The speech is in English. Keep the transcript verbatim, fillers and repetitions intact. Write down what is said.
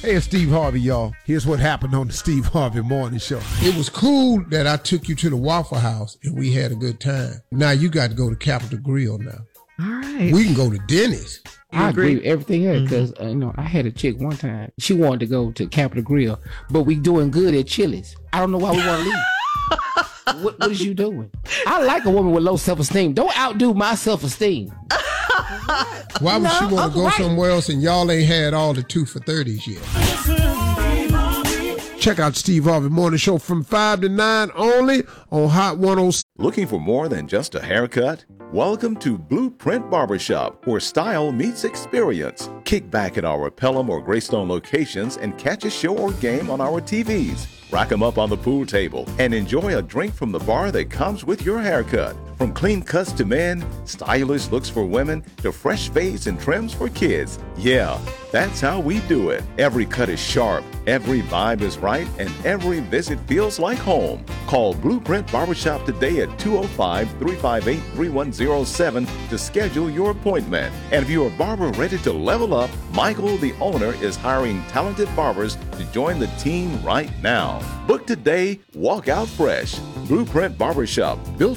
Hey, it's Steve Harvey, y'all. Here's what happened on the Steve Harvey Morning Show. It was cool that I took you to the Waffle House and we had a good time. Now you got to go to Capitol Grill now. All right. We can go to Denny's. I agree? agree with everything else because uh, you know I had a chick one time. She wanted to go to Capitol Grill, but we doing good at Chili's. I don't know why we want to leave. what, what is you doing? I like a woman with low self-esteem. Don't outdo my self-esteem. Why would No, she want to Uncle go Right. somewhere else and y'all ain't had all the two for thirties yet? Check out Steve Harvey Morning Show from five to nine only on Hot one oh six. Looking for more than just a haircut? Welcome to Blueprint Barbershop, where style meets experience. Kick back at our Pelham or Greystone locations and catch a show or game on our T Vs. Rack 'em up on the pool table and enjoy a drink from the bar that comes with your haircut. From clean cuts to men, stylish looks for women, to fresh fades and trims for kids. Yeah, that's how we do it. Every cut is sharp, every vibe is right, and every visit feels like home. Call Blueprint Barbershop today at two oh five, three five eight, three one oh seven to schedule your appointment. And if you're a barber ready to level up, Michael, the owner, is hiring talented barbers to join the team right now. Book today, walk out fresh. Blueprint Barbershop, built